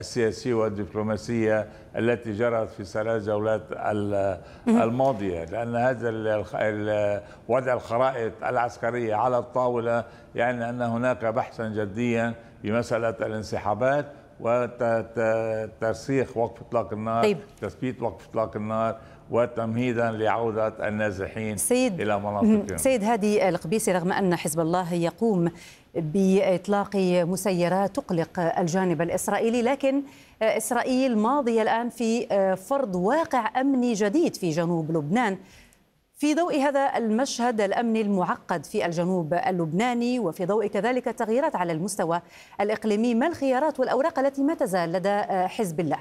السياسية والدبلوماسية التي جرت في 3 جولات الماضية، لأن هذا وضع الخرائط العسكرية على الطاولة يعني أن هناك بحثا جديا بمسألة الانسحابات وترسيخ وقف إطلاق النار، تثبيت وقف إطلاق النار وتمهيدا لعودة النازحين إلى مناطقهم. سيد هادي القبيسي، رغم أن حزب الله يقوم بإطلاق مسيرات تقلق الجانب الإسرائيلي، لكن إسرائيل ماضية الآن في فرض واقع أمني جديد في جنوب لبنان. في ضوء هذا المشهد الأمني المعقد في الجنوب اللبناني، وفي ضوء كذلك التغييرات على المستوى الإقليمي، ما الخيارات والأوراق التي ما تزال لدى حزب الله؟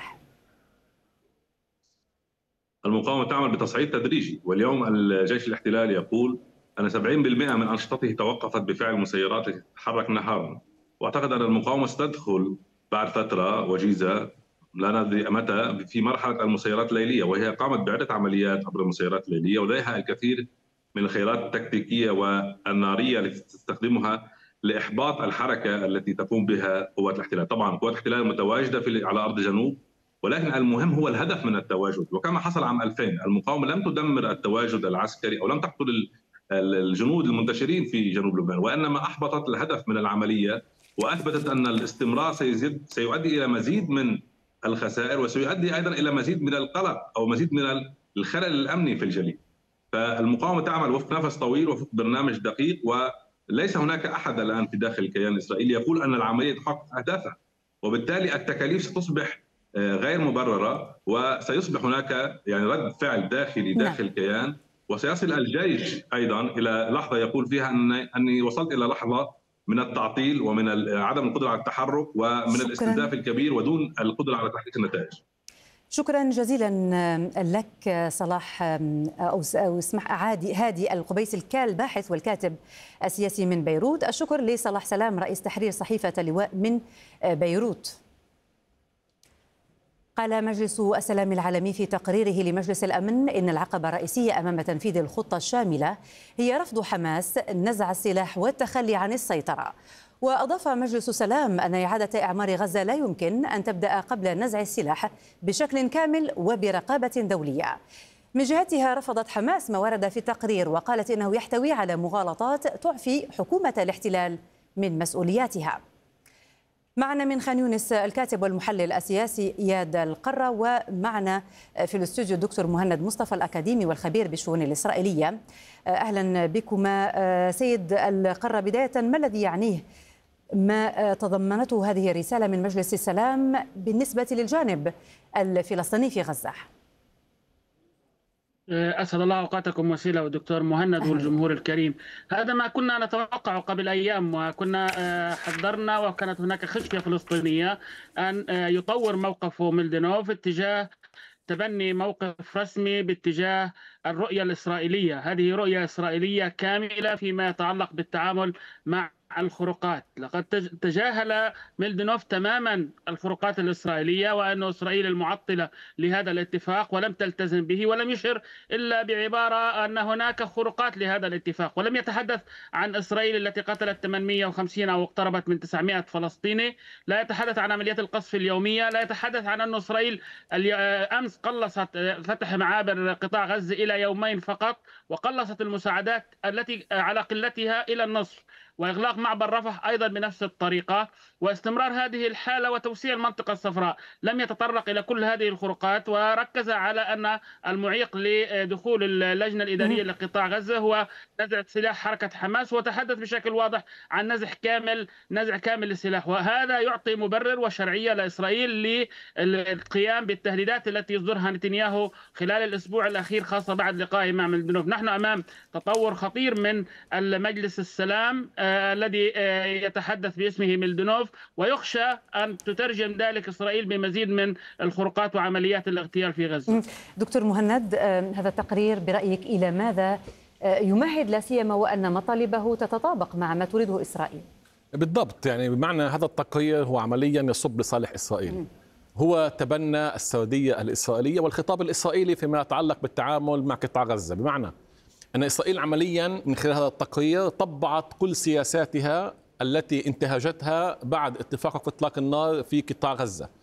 المقاومة تعمل بتصعيد تدريجي، واليوم الجيش الاحتلالي يقول أن 70% من أنشطته توقفت بفعل مسيرات تتحرك نهارا، وأعتقد أن المقاومة ستدخل بعد فترة وجيزة لا ندري متى في مرحلة المسيرات الليلية، وهي قامت بعدة عمليات عبر المسيرات الليلية، ولديها الكثير من الخيارات التكتيكية والنارية التي تستخدمها لإحباط الحركة التي تقوم بها قوات الاحتلال. طبعا قوات الاحتلال متواجدة على أرض جنوب، ولكن المهم هو الهدف من التواجد. وكما حصل عام 2000 المقاومة لم تدمر التواجد العسكري أو لم تقتل الجنود المنتشرين في جنوب لبنان، وإنما أحبطت الهدف من العملية، وأثبتت أن الاستمرار سيؤدي إلى مزيد من الخسائر، وسيؤدي أيضا إلى مزيد من القلق أو مزيد من الخلل الأمني في الجليد. فالمقاومة تعمل وفق نفس طويل وفق برنامج دقيق، وليس هناك أحد الآن في داخل الكيان الإسرائيلي يقول أن العملية تحقق أهدافها، وبالتالي التكاليف ستصبح غير مبررة، وسيصبح هناك يعني رد فعل داخلي داخل الكيان، وسيصل الجيش أيضا إلى لحظة يقول فيها أني وصلت إلى لحظة من التعطيل ومن عدم القدرة على التحرك ومن الاستنزاف الكبير ودون القدرة على تحقيق النتائج. شكرا جزيلا لك صلاح أو اسمح هادي القبيسي الباحث والكاتب السياسي من بيروت. الشكر لصلاح سلام رئيس تحرير صحيفة اللواء من بيروت. قال مجلس السلام العالمي في تقريره لمجلس الأمن إن العقبة الرئيسية أمام تنفيذ الخطة الشاملة هي رفض حماس نزع السلاح والتخلي عن السيطرة. وأضاف مجلس السلام أن إعادة إعمار غزة لا يمكن أن تبدأ قبل نزع السلاح بشكل كامل وبرقابة دولية. من جهتها رفضت حماس ما ورد في التقرير، وقالت إنه يحتوي على مغالطات تعفي حكومة الاحتلال من مسؤولياتها. معنا من خان يونس الكاتب والمحلل السياسي إياد القرة، ومعنا في الاستوديو الدكتور مهند مصطفى الأكاديمي والخبير بالشؤون الإسرائيلية. أهلا بكما. سيد القرة، بداية ما الذي يعنيه ما تضمنته هذه الرسالة من مجلس السلام بالنسبة للجانب الفلسطيني في غزة؟ أسعد الله أوقاتكم وسيلة ودكتور مهند والجمهور الكريم. هذا ما كنا نتوقع قبل أيام، وكنا حذرنا، وكانت هناك خشية فلسطينية أن يطور موقفه ميلدينوف اتجاه تبني موقف رسمي باتجاه الرؤية الإسرائيلية. هذه رؤية إسرائيلية كاملة فيما يتعلق بالتعامل مع الخروقات. لقد تجاهل ميلدينوف تماما الخروقات الإسرائيلية، وأن إسرائيل المعطلة لهذا الاتفاق ولم تلتزم به، ولم يشر إلا بعبارة أن هناك خروقات لهذا الاتفاق، ولم يتحدث عن إسرائيل التي قتلت 850 أو اقتربت من 900 فلسطيني، لا يتحدث عن عمليات القصف اليومية، لا يتحدث عن أن إسرائيل أمس قلصت فتح معابر قطاع غزة إلى يومين فقط، وقلصت المساعدات التي على قلتها إلى النصف، وإغلاق معبر رفح أيضا بنفس الطريقة، واستمرار هذه الحالة وتوسيع المنطقة الصفراء. لم يتطرق إلى كل هذه الخروقات، وركز على أن المعيق لدخول اللجنة الإدارية لقطاع غزة هو نزع سلاح حركة حماس، وتحدث بشكل واضح عن نزع كامل للسلاح، وهذا يعطي مبرر وشرعية لإسرائيل للقيام بالتهديدات التي يصدرها نتنياهو خلال الأسبوع الأخير، خاصة بعد لقائه مع ميلدينوف. نحن أمام تطور خطير من المجلس السلام الذي يتحدث باسمه ميلدينوف، ويخشى أن تترجم ذلك إسرائيل بمزيد من الخروقات وعمليات الاغتيال في غزة. دكتور مهند، هذا التقرير برأيك إلى ماذا يمهد، لا سيما وأن مطالبه تتطابق مع ما تريده إسرائيل؟ بالضبط، يعني بمعنى هذا التقرير هو عمليا يصب لصالح إسرائيل. هو تبنى السردية الإسرائيلية والخطاب الإسرائيلي فيما يتعلق بالتعامل مع قطاع غزة، بمعنى أن إسرائيل عمليا من خلال هذا التقرير طبعت كل سياساتها التي انتهجتها بعد اتفاق إطلاق النار في قطاع غزة.